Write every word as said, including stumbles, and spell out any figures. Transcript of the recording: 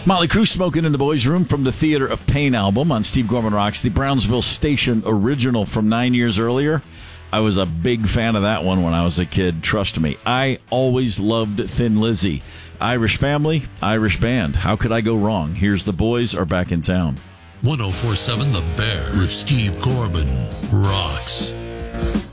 Motley Crue, Smoking in the Boys' Room from the Theater of Pain album on Steve Gorman Rocks, the Brownsville Station original from nine years earlier. I was a big fan of that one when I was a kid, trust me. I always loved Thin Lizzy. Irish family, Irish band. How could I go wrong? Here's The Boys Are Back in Town. one oh four point seven The Bear with Steve Gorman Rocks.